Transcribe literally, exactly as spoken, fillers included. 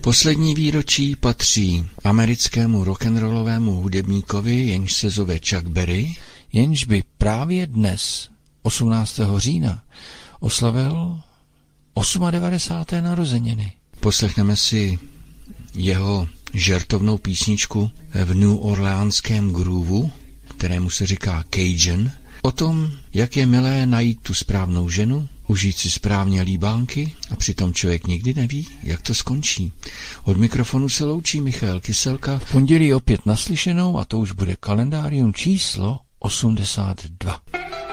Poslední výročí patří americkému rock'n'rollovému hudebníkovi, jenž se zove Chuck Berry, jenž by právě dnes, osmnáctého října, oslavil devadesáté osmé narozeniny. Poslechneme si jeho žertovnou písničku v New Orleánském groovu, kterému se říká Cajun, o tom, jak je milé najít tu správnou ženu, užít si správně líbánky a přitom člověk nikdy neví, jak to skončí. Od mikrofonu se loučí Michal Kyselka. V pondělí opět naslyšenou a to už bude kalendárium číslo osmdesát dva.